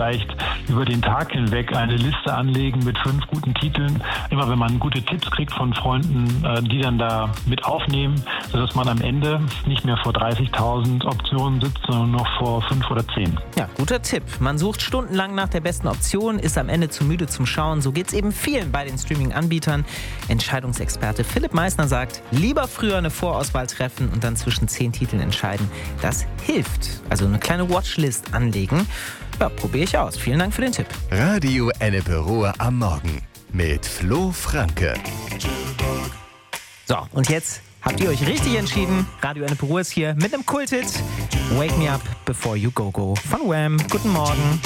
vielleicht über den Tag hinweg eine Liste anlegen mit 5 guten Titeln. Immer wenn man gute Tipps kriegt von Freunden, die dann da mit aufnehmen, sodass man am Ende nicht mehr vor 30.000 Optionen sitzt, sondern noch vor 5 oder 10. Ja, guter Tipp. Man sucht stundenlang nach der besten Option, ist am Ende zu müde zum Schauen. So geht's eben vielen bei den Streaming-Anbietern. Entscheidungsexperte Philipp Meissner sagt, lieber früher eine Vorauswahl treffen und dann zwischen 10 Titeln entscheiden. Das hilft. Also eine kleine Watchlist anlegen. Ja, probiere ich aus. Vielen Dank für den Tipp. Radio Ennepe Ruhr am Morgen mit Flo Franke. So, und jetzt habt ihr euch richtig entschieden. Radio Ennepe Ruhr ist hier mit einem Kulthit. Wake Me Up Before You Go Go von Wham. Guten Morgen.